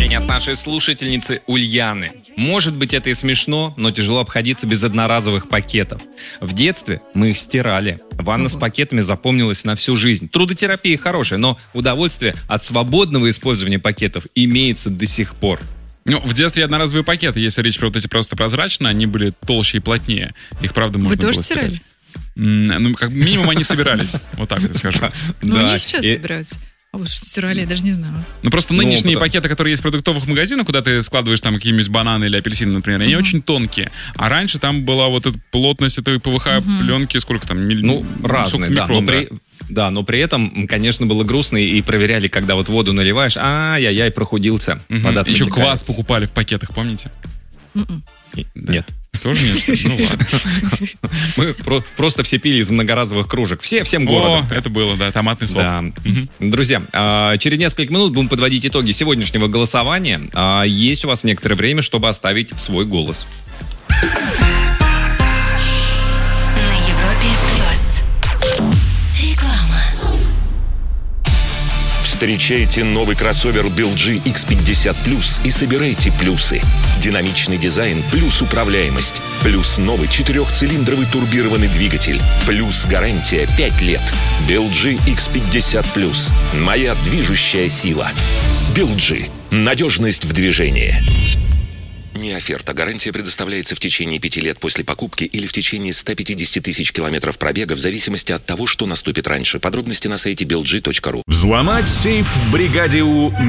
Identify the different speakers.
Speaker 1: сообщение от нашей слушательницы Ульяны. Может быть, это и смешно, но тяжело обходиться без одноразовых пакетов. В детстве мы их стирали. Ванна с пакетами запомнилась на всю жизнь. Трудотерапия хорошая, но удовольствие от свободного использования пакетов имеется до сих пор.
Speaker 2: Ну, в детстве одноразовые пакеты, если речь про вот эти просто прозрачные, они были толще и плотнее. Их, правда, можно было стирать. Вы тоже стирали? Ну, как минимум, они собирались. Вот так это скажу.
Speaker 3: Ну, они сейчас собираются. А вот что стирали, я даже не знала.
Speaker 2: Ну, просто нынешние пакеты, которые есть в продуктовых магазинах, куда ты складываешь там какие-нибудь бананы или апельсины, например, они очень тонкие. А раньше там была вот эта плотность этой ПВХ-пленки, сколько там?
Speaker 1: Разные, да. Но при этом, конечно, было грустно, и проверяли, когда вот воду наливаешь, ай-яй-яй, прохудился.
Speaker 2: Еще квас покупали в пакетах, помните?
Speaker 1: Нет.
Speaker 2: Тоже нет? Ну ладно.
Speaker 1: Мы просто все пили из многоразовых кружек. Всем городом.
Speaker 2: О, это было, да, томатный сок.
Speaker 1: Да. Друзья, через несколько минут будем подводить итоги сегодняшнего голосования. Есть у вас некоторое время, чтобы оставить свой голос.
Speaker 4: Встречайте новый кроссовер BLG X50 Plus и собирайте плюсы. Динамичный дизайн плюс управляемость. Плюс новый 4-цилиндровый турбированный двигатель. Плюс гарантия 5 лет. BLG X50 Plus. Моя движущая сила. BLG. Надежность в движении. Не оферта. Гарантия предоставляется в течение 5 лет после покупки или в течение 150 тысяч километров пробега в зависимости от того, что наступит раньше. Подробности на сайте blg.ru.
Speaker 5: Взломать сейф в бригаде У